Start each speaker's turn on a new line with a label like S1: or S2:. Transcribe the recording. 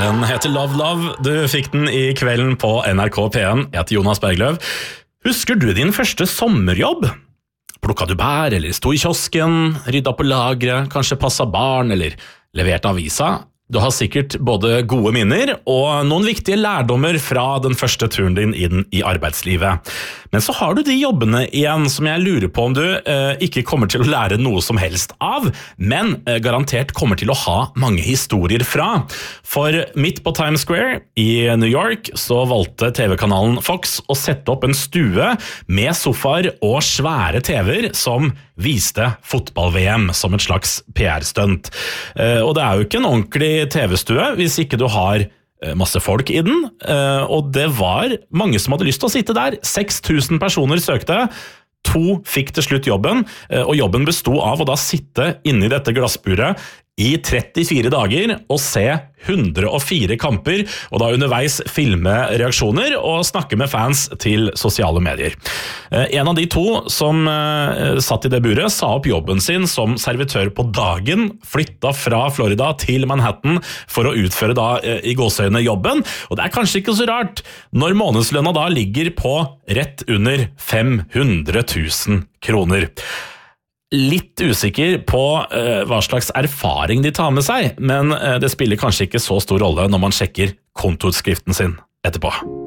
S1: Den heter Love Love. Du fikk den i kvelden på NRK P1. Jeg heter Jonas Bergløv. Husker du din første sommerjobb? Plukket du bær, eller sto i kiosken, rydda på lagret, kanskje passet barn, eller leverte avisa? Du har sikkert både gode minner og noen viktige lærdommer fra den første turen din inn i arbeidslivet. Men så har du de jobbene igjen som jeg lurer på om du ikke kommer til å lære noe som helst av, men garantert kommer til å ha mange historier fra. For midt på Times Square i New York så valgte TV-kanalen Fox å sette opp en stue med sofaer og svære TV-er som viste fotball-VM som et slags PR-stunt. Og det er jo ikke en ordentlig TV-stue hvis ikke du har masse folk i den, og det var mange som hadde lyst til å sitte der. 6000 personer søkte, 2 fikk til slutt jobben, og jobben bestod av å da sitte inne i dette glassburet i 34 dager og se 104 kamper, og da underveis filme reaksjoner og snakke med fans til sosiale medier. En av de 2 som satt i det buret sa opp jobben sin som servitør på dagen, flyttet fra Florida til Manhattan for å utføre da i gåseøyne jobben, og det er kanskje ikke så rart når månedslønna da ligger på rett under 500 000 kroner. Litt usikker på hva slags erfaring de tar med seg, men det spiller kanskje ikke så stor rolle når man sjekker kontoutskriften sin etterpå.